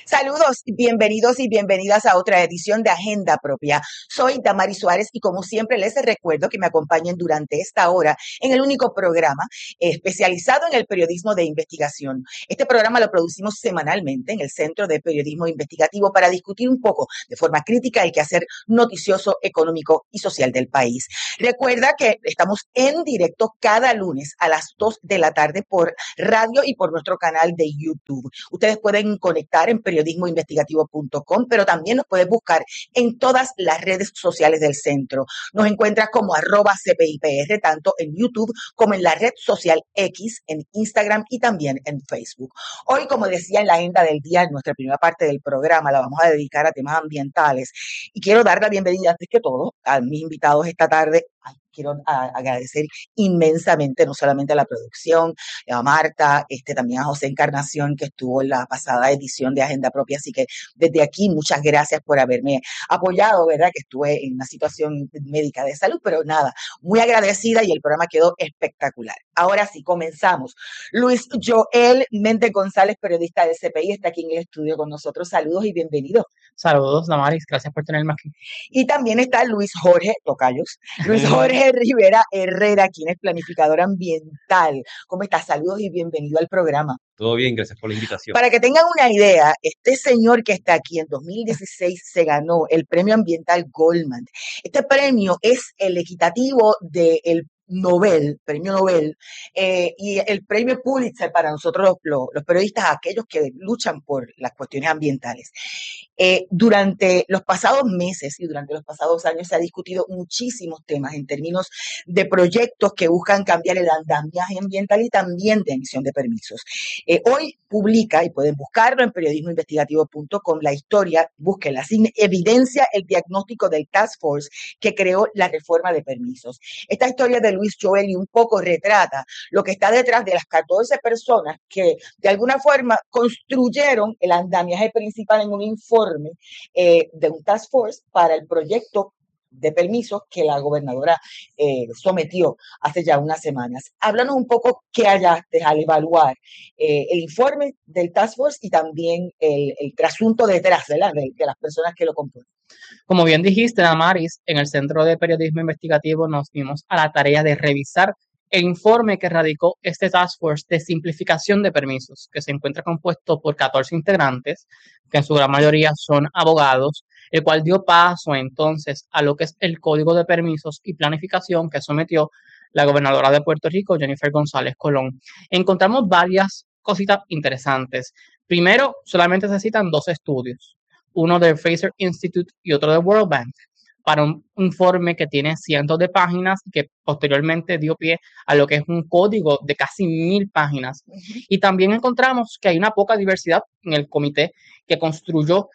Saludos, bienvenidos y bienvenidas a otra edición de Agenda Propia. Soy Damaris Suárez y como siempre les recuerdo que me acompañen durante esta hora en el único programa especializado en el periodismo de investigación. Este programa lo producimos semanalmente en el Centro de Periodismo Investigativo para discutir un poco de forma crítica el quehacer noticioso, económico y social del país. Recuerda que estamos en directo cada lunes a las 2 de la tarde por radio y por nuestro canal de YouTube. Ustedes pueden conectar en periodismoinvestigativo.com, pero también nos puedes buscar en todas las redes sociales del centro. Nos encuentras como @CPIPR, tanto en YouTube como en la red social X, en Instagram y también en Facebook. Hoy, como decía en la agenda del día, en nuestra primera parte del programa, la vamos a dedicar a temas ambientales. Y quiero dar la bienvenida, antes que todo, a mis invitados esta tarde. Quiero agradecer inmensamente, no solamente a la producción, a Marta, también a José Encarnación, que estuvo en la pasada edición de Agenda Propia. Así que desde aquí, muchas gracias por haberme apoyado, ¿verdad? Que estuve en una situación médica de salud, pero nada, muy agradecida y el programa quedó espectacular. Ahora sí, comenzamos. Luis Joel Méndez González, periodista de CPI, está aquí en el estudio con nosotros. Saludos y bienvenido. Saludos, Damaris, gracias por tenerme aquí. Y también está Luis Jorge Tocayos, Luis Jorge Rivera Herrera, quien es planificador ambiental. ¿Cómo estás? Saludos y bienvenido al programa. Todo bien, gracias por la invitación. Para que tengan una idea, este señor que está aquí en 2016 se ganó el premio ambiental Goldman. Este premio es el equitativo del premio Nobel, y el premio Pulitzer para nosotros los periodistas, aquellos que luchan por las cuestiones ambientales. Durante los pasados meses y durante los pasados años se ha discutido muchísimos temas en términos de proyectos que buscan cambiar el andamiaje ambiental y también de emisión de permisos. Hoy publica, y pueden buscarlo en periodismoinvestigativo.com, la historia, búsquenla, sin evidencia el diagnóstico del Task Force que creó la reforma de permisos. Esta historia de Luis Joel y un poco retrata lo que está detrás de las 14 personas que de alguna forma construyeron el andamiaje principal en un informe de un Task Force para el proyecto de permisos que la gobernadora sometió hace ya unas semanas. Háblanos un poco qué hallaste al evaluar el informe del Task Force y también el trasunto detrás, ¿verdad?, de las personas que lo componen. Como bien dijiste, Damaris, en el Centro de Periodismo Investigativo nos dimos a la tarea de revisar el informe que radicó este Task Force de simplificación de permisos, que se encuentra compuesto por 14 integrantes, que en su gran mayoría son abogados, el cual dio paso entonces a lo que es el Código de Permisos y Planificación que sometió la gobernadora de Puerto Rico, Jennifer González Colón. Encontramos varias cositas interesantes. Primero, solamente se citan 2 estudios, uno del Fraser Institute y otro del World Bank, para un informe que tiene cientos de páginas y que posteriormente dio pie a lo que es un código de casi 1000 páginas. Y también encontramos que hay una poca diversidad en el comité que construyó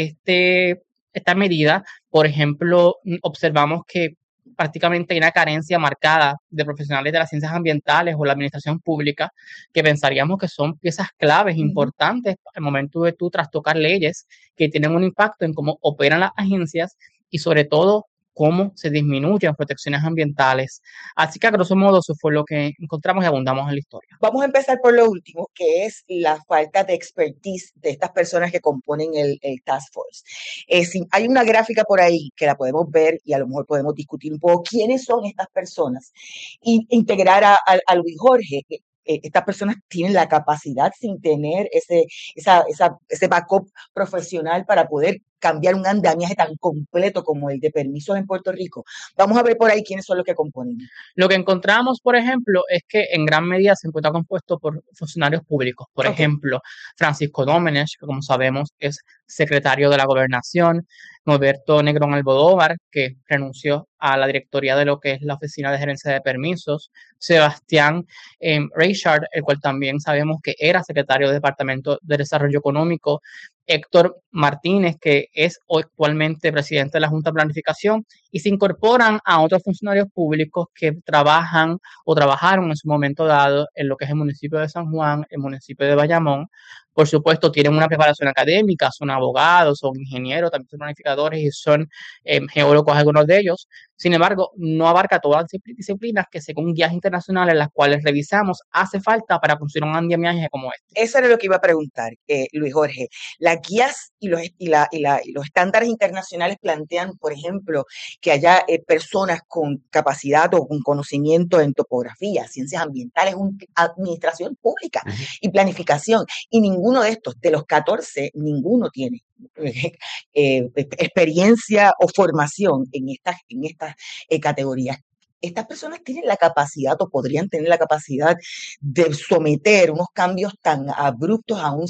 esta medida. Por ejemplo, observamos que prácticamente hay una carencia marcada de profesionales de las ciencias ambientales o la administración pública, que pensaríamos que son piezas claves importantes al momento de tú trastocar leyes que tienen un impacto en cómo operan las agencias y sobre todo cómo se disminuyen protecciones ambientales. Así que a grosso modo eso fue lo que encontramos y abundamos en la historia. Vamos a empezar por lo último, que es la falta de expertise de estas personas que componen el Task Force. Hay una gráfica por ahí que la podemos ver y a lo mejor podemos discutir un poco quiénes son estas personas y integrar a Luis Jorge. Estas personas tienen la capacidad, sin tener ese backup profesional, para poder cambiar un andamiaje tan completo como el de permisos en Puerto Rico. Vamos a ver por ahí quiénes son los que componen. Lo que encontramos, por ejemplo, es que en gran medida se encuentra compuesto por funcionarios públicos. Por ejemplo, Francisco Domenech, que como sabemos es secretario de la Gobernación, Norberto Negrón Almodóvar, que renunció a la directoría de lo que es la Oficina de Gerencia de Permisos, Sebastián Reichard, el cual también sabemos que era secretario del Departamento de Desarrollo Económico, Héctor Martínez, que es actualmente presidente de la Junta de Planificación, y se incorporan a otros funcionarios públicos que trabajan o trabajaron en su momento dado en lo que es el municipio de San Juan, el municipio de Bayamón. Por supuesto, tienen una preparación académica, son abogados, son ingenieros, también son planificadores y son geólogos algunos de ellos. Sin embargo, no abarca todas las disciplinas que según guías internacionales, las cuales revisamos, hace falta para construir un andamiaje como este. Eso era lo que iba a preguntar, Luis Jorge. Las guías y los estándares internacionales plantean, por ejemplo, que haya personas con capacidad o con conocimiento en topografía, ciencias ambientales, administración pública y planificación. Y ninguno de estos, de los 14, ninguno tiene experiencia o formación en estas categorías. Estas personas tienen la capacidad o podrían tener la capacidad de someter unos cambios tan abruptos a un